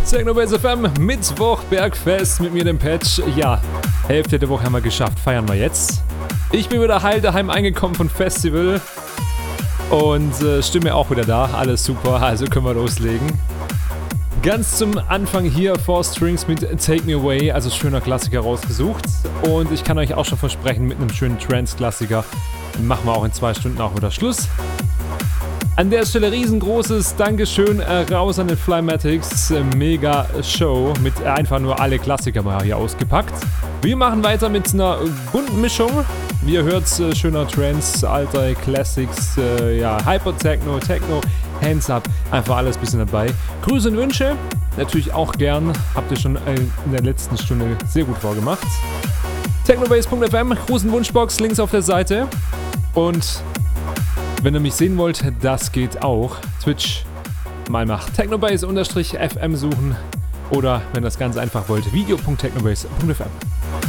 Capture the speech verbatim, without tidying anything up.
Technobase F M, Mittwoch, Bergfest mit mir, dem Patch. Ja, Hälfte der Woche haben wir geschafft, feiern wir jetzt. Ich bin wieder heil daheim angekommen von Festival und äh, Stimme auch wieder da, alles super, also können wir loslegen. Ganz zum Anfang hier Four Strings mit Take Me Away, also schöner Klassiker rausgesucht. Und ich kann euch auch schon versprechen, mit einem schönen Trance-Klassiker machen wir auch in zwei Stunden auch wieder Schluss. An der Stelle riesengroßes Dankeschön äh, raus an den Flymatics, äh, mega Show mit äh, einfach nur alle Klassiker mal hier ausgepackt. Wir machen weiter mit einer bunten Mischung. Wie ihr hört, äh, schöner Trance, alter Classics, äh, ja, Hyper-Techno, Techno, Hands Up, einfach alles ein bisschen dabei. Grüße und Wünsche, natürlich auch gern, habt ihr schon äh, in der letzten Stunde sehr gut vorgemacht. Technobase Punkt F M, Gruß und Wunschbox, links auf der Seite. Und wenn ihr mich sehen wollt, das geht auch. Twitch mal nach Technobase F M suchen oder wenn ihr das ganz einfach wollt, video Punkt technobase Punkt F M.